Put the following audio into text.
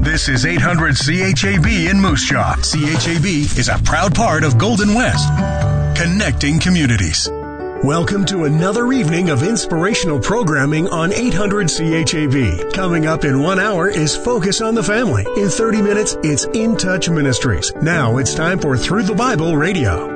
This is 800 CHAB in Moose Jaw. CHAB is a proud part of Golden West, connecting communities. Welcome to another evening of inspirational programming on 800 CHAB. Coming up in 1 hour is Focus on the Family. In 30 minutes, it's In Touch Ministries. Now it's time for Through the Bible Radio.